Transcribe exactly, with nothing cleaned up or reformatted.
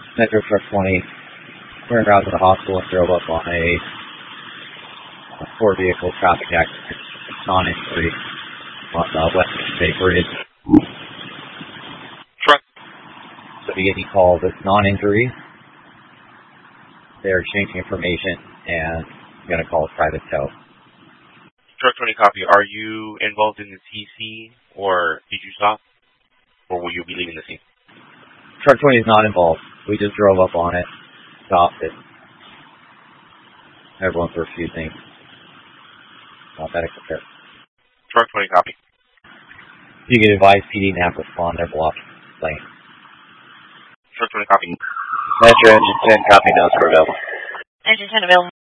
Metro Truck twenty turned around to the hospital and drove up on a, a four-vehicle traffic accident, non-injury, on the Western State Bridge. Truck. So we get the call that's non-injury. They're exchanging information and I'm going to call a private tow. Truck twenty copy. Are you involved in the T C or did you stop? Or will you be leaving the scene? Truck twenty is not involved. We just drove up on it, stopped it. Everyone's refusing. Not that except. Truck twenty copy. You can advise P D Nap respond. They're blocking lane. Truck twenty copy. Metro Engine ten copy. Nose available. Engine ten available.